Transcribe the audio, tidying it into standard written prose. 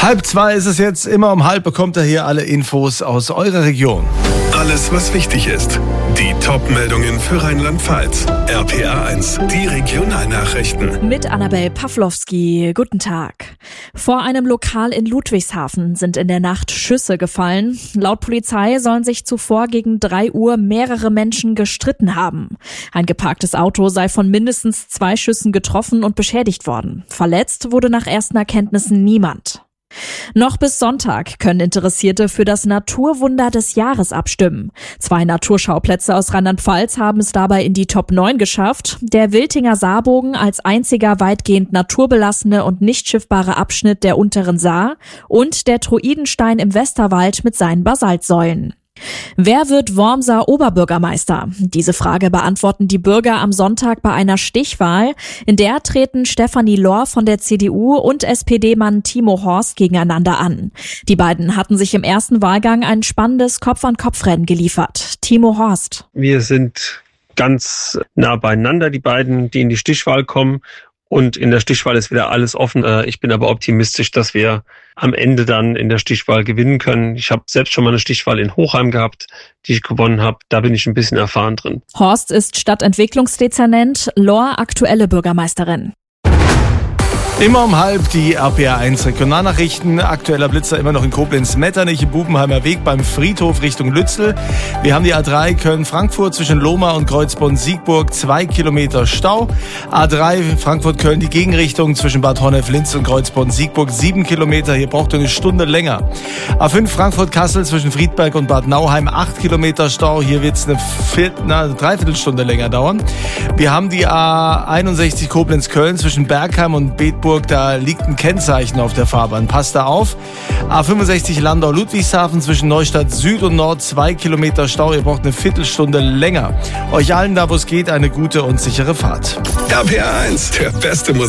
1:30 ist es jetzt. Immer um 1:30 bekommt ihr hier alle Infos aus eurer Region. Alles, was wichtig ist. Die Top-Meldungen für Rheinland-Pfalz. RPA1, die Regionalnachrichten. Mit Annabel Pawlowski. Guten Tag. Vor einem Lokal in Ludwigshafen sind in der Nacht Schüsse gefallen. Laut Polizei sollen sich zuvor gegen 3 Uhr mehrere Menschen gestritten haben. Ein geparktes Auto sei von mindestens 2 Schüssen getroffen und beschädigt worden. Verletzt wurde nach ersten Erkenntnissen niemand. Noch bis Sonntag können Interessierte für das Naturwunder des Jahres abstimmen. 2 Naturschauplätze aus Rheinland-Pfalz haben es dabei in die Top 9 geschafft. Der Wiltinger Saarbogen als einziger weitgehend naturbelassene und nicht schiffbare Abschnitt der unteren Saar und der Druidenstein im Westerwald mit seinen Basaltsäulen. Wer wird Wormser Oberbürgermeister? Diese Frage beantworten die Bürger am Sonntag bei einer Stichwahl. In der treten Stefanie Lohr von der CDU und SPD-Mann Timo Horst gegeneinander an. Die beiden hatten sich im ersten Wahlgang ein spannendes Kopf-an-Kopf-Rennen geliefert. Timo Horst. Wir sind ganz nah beieinander, die beiden, die in die Stichwahl kommen. Und in der Stichwahl ist wieder alles offen. Ich bin aber optimistisch, dass wir am Ende dann in der Stichwahl gewinnen können. Ich habe selbst schon mal eine Stichwahl in Hochheim gehabt, die ich gewonnen habe. Da bin ich ein bisschen erfahren drin. Horst ist Stadtentwicklungsdezernent, Lohr aktuelle Bürgermeisterin. Immer um 1:30 die RPA1 Regionalnachrichten. Aktueller Blitzer immer noch in Koblenz-Metternich im Bubenheimer Weg beim Friedhof Richtung Lützel. Wir haben die A3 Köln-Frankfurt zwischen Lohmar und Kreuzborn-Siegburg 2 Kilometer Stau. A3 Frankfurt-Köln die Gegenrichtung zwischen Bad Honnef-Linz und Kreuzborn-Siegburg 7 Kilometer. Hier braucht ihr eine Stunde länger. A5 Frankfurt-Kassel zwischen Friedberg und Bad Nauheim 8 Kilometer Stau. Hier wird es eine Dreiviertelstunde länger dauern. Wir haben die A61 Koblenz-Köln zwischen Bergheim und Bedburg. Da liegt ein Kennzeichen auf der Fahrbahn. Passt da auf. A65 Landau-Ludwigshafen zwischen Neustadt Süd und Nord 2 Kilometer Stau. Ihr braucht eine Viertelstunde länger. Euch allen da, wo es geht, eine gute und sichere Fahrt. RPA1, der beste Musik.